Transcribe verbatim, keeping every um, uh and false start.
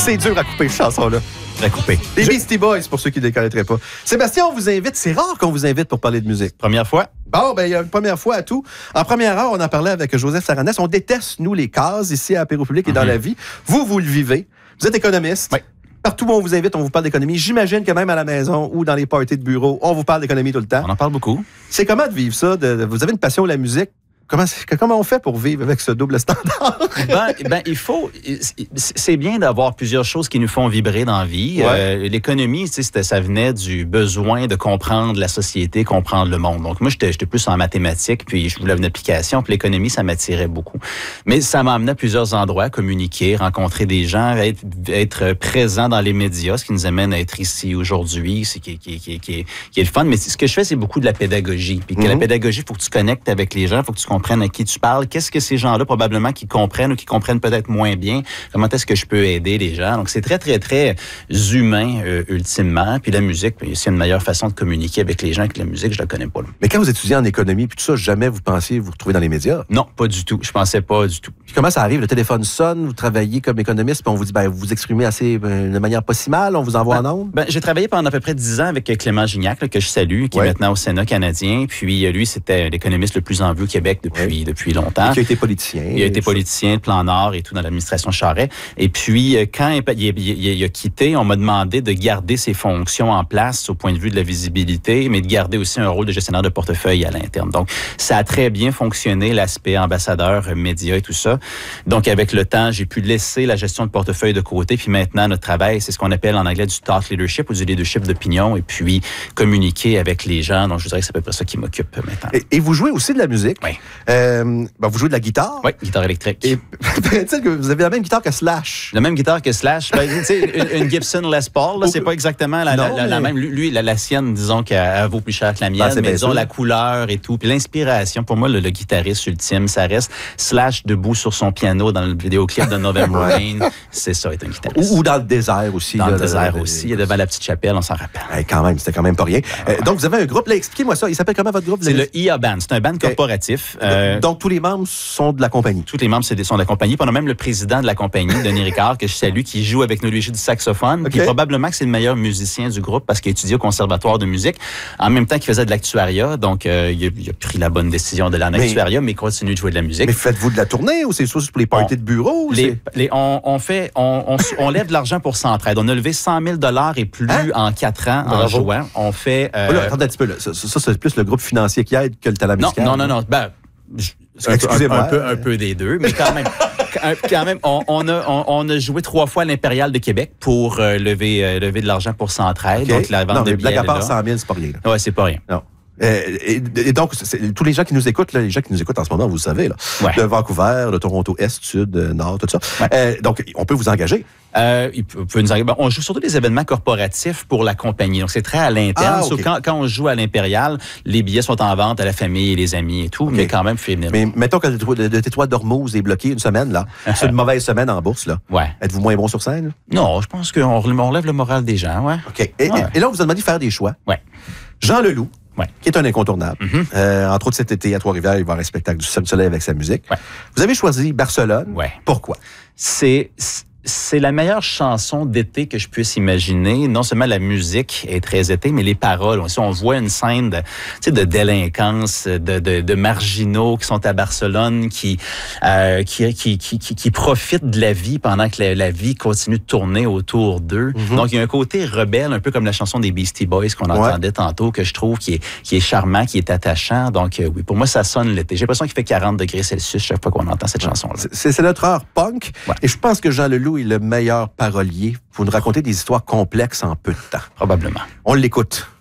C'est dur à couper, cette chanson-là. À couper. Les Je... Beastie Boys, pour ceux qui ne les connaîtraient pas. Sébastien, on vous invite. C'est rare qu'on vous invite pour parler de musique. Première fois? Bon, ben il y a une première fois à tout. En première heure, on en parlait avec Joseph Saranès. On déteste, nous, les cases ici à Apéro Public et mm-hmm. dans la vie. Vous, vous le vivez. Vous êtes économiste. Oui. Partout où on vous invite, on vous parle d'économie. J'imagine que même à la maison ou dans les parties de bureau, on vous parle d'économie tout le temps. On en parle beaucoup. C'est comment de vivre ça? De, de, vous avez une passion pour la musique? Comment, comment on fait pour vivre avec ce double standard? ben, ben, il faut... C'est bien d'avoir plusieurs choses qui nous font vibrer dans la vie. Ouais. Euh, l'économie, tu sais, ça venait du besoin de comprendre la société, comprendre le monde. Donc, moi, j'étais, j'étais plus en mathématiques, puis je voulais une application, puis l'économie, ça m'attirait beaucoup. Mais ça m'a amené à plusieurs endroits, communiquer, rencontrer des gens, être, être présent dans les médias, ce qui nous amène à être ici aujourd'hui, c'est qui, qui, qui, qui, qui est le fun. Mais ce que je fais, c'est beaucoup de la pédagogie. Puis que mm-hmm. la pédagogie, il faut que tu connectes avec les gens, il faut que tu comprennes à qui tu parles, qu'est-ce que ces gens-là probablement qui comprennent ou qui comprennent peut-être moins bien, comment est-ce que je peux aider les gens. Donc c'est très très très humain euh, ultimement. Puis la musique, c'est une meilleure façon de communiquer avec les gens que la musique, je la connais pas. Là. Mais quand vous étudiez en économie puis tout ça, jamais vous pensiez vous retrouver dans les médias? Non, pas du tout. Je pensais pas du tout. Puis comment ça arrive? Le téléphone sonne, vous travaillez comme économiste, puis on vous dit ben vous vous exprimez assez ben, de manière pas si mal, on vous envoie ben, en ondes? Ben j'ai travaillé pendant à peu près dix ans avec Clément Gignac là, que je salue, qui ouais. est maintenant au Sénat canadien. Puis lui, c'était l'économiste le plus en vue au Québec depuis ouais. depuis longtemps. Et qui a été politicien. Il a été politicien de Plan Nord et tout dans l'administration Charest. Et puis, quand il, il, il, il a quitté, on m'a demandé de garder ses fonctions en place au point de vue de la visibilité, mais de garder aussi un rôle de gestionnaire de portefeuille à l'interne. Donc, ça a très bien fonctionné, l'aspect ambassadeur, médias et tout ça. Donc, avec le temps, j'ai pu laisser la gestion de portefeuille de côté. Puis maintenant, notre travail, c'est ce qu'on appelle en anglais du thought leadership ou du leadership d'opinion et puis communiquer avec les gens. Donc, je dirais que c'est à peu près ça qui m'occupe maintenant. Et, et vous jouez aussi de la musique? Oui. Euh, ben, vous jouez de la guitare? Oui, guitare électrique. Et que vous avez la même guitare que Slash. La même guitare que Slash. Ben, une, une Gibson Les Paul, là, c'est pas exactement la, non, la, la, la mais... même. Lui, la, la sienne, disons qu'elle vaut plus cher que la mienne, ah, mais disons sûr. La couleur et tout. Puis l'inspiration, pour moi, le, le guitariste ultime, ça reste Slash debout sur son piano dans le vidéoclip de November Rain. C'est ça, être un guitariste. Ou, ou dans le désert aussi. Dans là, le désert là, aussi. Il y a devant la petite chapelle, on s'en rappelle. Ouais, quand même, c'était quand même pas rien. Euh, donc, vous avez un groupe, là, expliquez-moi ça. Il s'appelle comment votre groupe? C'est le I A Band. C'est un band corporatif. Euh, donc, tous les membres sont de la compagnie? Tous les membres sont de la compagnie. Puis on a même le président de la compagnie, Denis Ricard, que je salue, qui joue avec nous, lui, il joue du saxophone. Okay. Puis probablement que c'est le meilleur musicien du groupe parce qu'il a étudié au conservatoire de musique. En même temps qu'il faisait de l'actuariat. Donc, euh, il, a, il a pris la bonne décision de l'en actuariat, mais il continue de jouer de la musique. Mais faites-vous de la tournée ou c'est soit pour les parties on, de bureau? Les, les, on, on fait, on, on, on lève de l'argent pour Centraide. On a levé cent mille dollars et plus hein? en quatre ans Bravo. En jouant. On fait... Euh... Oh là, attendez un petit peu. Là. Ça, ça, c'est plus le groupe financier qui aide que le talent musical. Non, non, non. non. Ben, je, Excusez-moi. Un, un, peu, un peu des deux, mais quand même... Quand même, on, on, a, on, on a joué trois fois à l'Impérial de Québec pour euh, lever, euh, lever de l'argent pour Centraide. Okay. Donc, la vente non, de billets. Blague à part là. cent mille, c'est pas rien. Oui, c'est pas rien. Non. Euh, et, et donc, c'est, tous les gens qui nous écoutent, là, les gens qui nous écoutent en ce moment, vous le savez, là, ouais. de Vancouver, de Toronto Est, Sud, Nord, tout ça. Ouais. Euh, donc, on peut vous engager. Euh, il peut nous arriver. On joue surtout des événements corporatifs pour la compagnie. Donc, c'est très à l'interne. Ah, okay. quand, quand on joue à l'Impérial, les billets sont en vente à la famille et les amis et tout, okay. mais quand même, fait venir. Mais mettons que le, le Tétouan d'Ormuz est bloqué une semaine, là. C'est une mauvaise semaine en bourse, là. Ouais. Êtes-vous moins bon sur scène? Là? Non, je pense qu'on relève le moral des gens, ouais. OK. Et, ouais. et là, on vous a demandé de faire des choix. Ouais. Jean Leloup. Ouais. Qui est un incontournable. Mm-hmm. Euh, entre autres, cet été, à Trois-Rivières, il va y avoir un spectacle du Soleil avec sa musique. Ouais. Vous avez choisi Barcelone. Ouais. Pourquoi? C'est... C'est la meilleure chanson d'été que je puisse imaginer. Non seulement la musique est très été, mais les paroles. Si on voit une scène de, tu sais, de délinquance, de, de, de marginaux qui sont à Barcelone, qui, euh, qui, qui, qui, qui, qui profitent de la vie pendant que la, la vie continue de tourner autour d'eux. Mm-hmm. Donc, il y a un côté rebelle, un peu comme la chanson des Beastie Boys qu'on entendait ouais. tantôt, que je trouve qui est, qui est charmant, qui est attachant. Donc, euh, oui, pour moi, ça sonne l'été. J'ai l'impression qu'il fait quarante degrés Celsius chaque fois qu'on entend cette ouais. chanson-là. C'est, c'est notre heure punk. Ouais. Et je pense que Jean Leloup est le meilleur parolier pour nous raconter des histoires complexes en peu de temps. Probablement. On l'écoute.